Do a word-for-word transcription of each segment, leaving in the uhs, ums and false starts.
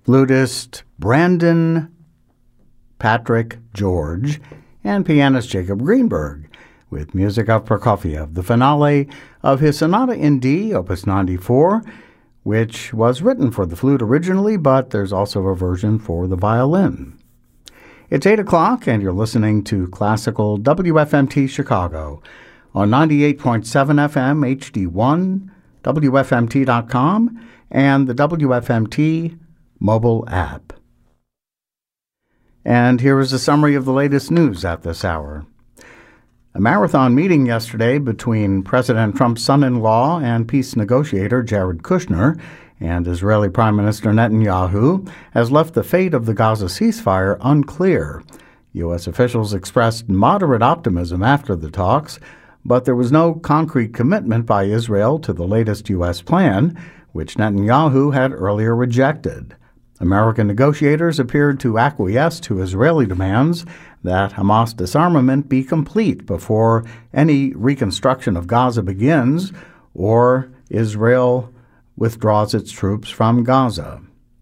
flutist Brandon Patrick George, and pianist Jacob Greenberg, with music of Prokofiev, the finale of his Sonata in D, Opus ninety-four, which was written for the flute originally, but there's also a version for the violin. It's eight o'clock, and you're listening to Classical W F M T Chicago on ninety-eight point seven F M H D one, W F M T dot com, and the W F M T mobile app. And here is a summary of the latest news at this hour. A marathon meeting yesterday between President Trump's son-in-law and peace negotiator Jared Kushner and Israeli Prime Minister Netanyahu has left the fate of the Gaza ceasefire unclear. U S officials expressed moderate optimism after the talks, but there was no concrete commitment by Israel to the latest U S plan, which Netanyahu had earlier rejected. American negotiators appeared to acquiesce to Israeli demands that Hamas disarmament be complete before any reconstruction of Gaza begins or Israel withdraws its troops from Gaza.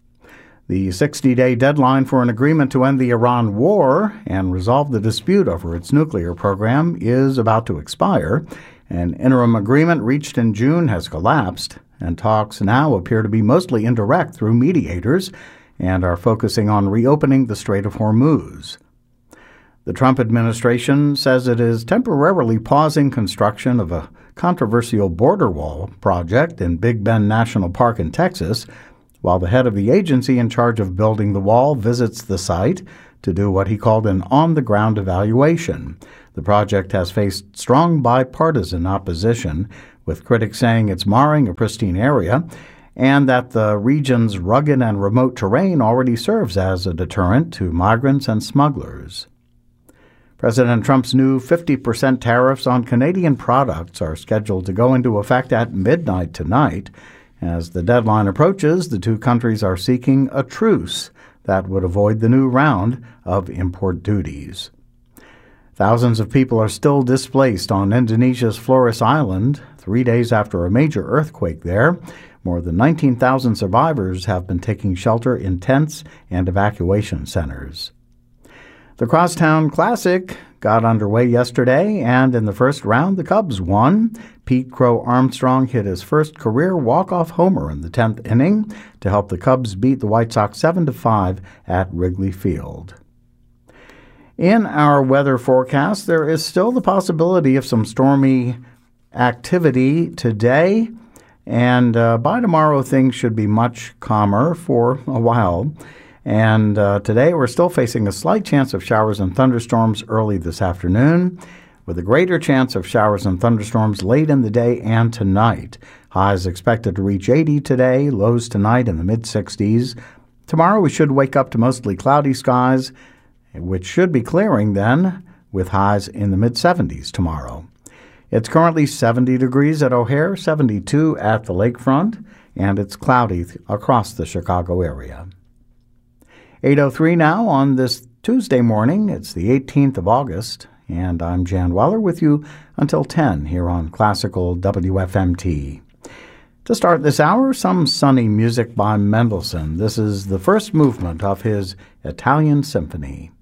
The sixty-day deadline for an agreement to end the Iran war and resolve the dispute over its nuclear program is about to expire. An interim agreement reached in June has collapsed, and talks now appear to be mostly indirect through mediators and are focusing on reopening the Strait of Hormuz. The Trump administration says it is temporarily pausing construction of a controversial border wall project in Big Bend National Park in Texas, while the head of the agency in charge of building the wall visits the site to do what he called an on-the-ground evaluation. The project has faced strong bipartisan opposition, with critics saying it's marring a pristine area and that the region's rugged and remote terrain already serves as a deterrent to migrants and smugglers. President Trump's new fifty percent tariffs on Canadian products are scheduled to go into effect at midnight tonight. As the deadline approaches, the two countries are seeking a truce that would avoid the new round of import duties. Thousands of people are still displaced on Indonesia's Flores Island, three days after a major earthquake there. More than nineteen thousand survivors have been taking shelter in tents and evacuation centers. The Crosstown Classic got underway yesterday, and in the first round, the Cubs won. Pete Crow Armstrong hit his first career walk-off homer in the tenth inning to help the Cubs beat the White Sox seven to five at Wrigley Field. In our weather forecast, there is still the possibility of some stormy activity today, and uh, by tomorrow things should be much calmer for a while. And uh, today we're still facing a slight chance of showers and thunderstorms early this afternoon, with a greater chance of showers and thunderstorms late in the day and tonight. Highs expected to reach eighty today, lows tonight in the mid-sixties. Tomorrow we should wake up to mostly cloudy skies, which should be clearing then, with highs in the mid-seventies tomorrow. It's currently seventy degrees at O'Hare, seventy-two at the lakefront, and it's cloudy across the Chicago area. eight oh three now on this Tuesday morning. It's the eighteenth of August, and I'm Jan Weller with you until ten here on Classical W F M T. To start this hour, some sunny music by Mendelssohn. This is the first movement of his Italian Symphony.